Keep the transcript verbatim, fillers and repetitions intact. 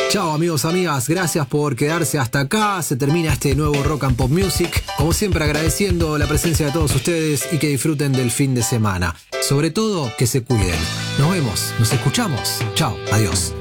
Chao amigos, amigas, gracias por quedarse hasta acá. Se termina este nuevo Rock and Pop Music. Como siempre agradeciendo la presencia de todos ustedes y que disfruten del fin de semana. Sobre todo, que se cuiden. Nos vemos, nos escuchamos. Chao, adiós.